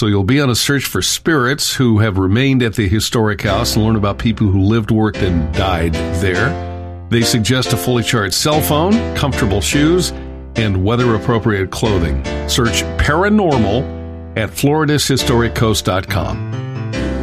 So you'll be on a search for spirits who have remained at the historic house and learn about people who lived, worked, and died there. They suggest a fully charged cell phone, comfortable shoes, and weather-appropriate clothing. Search Paranormal at FloridasHistoricCoast.com.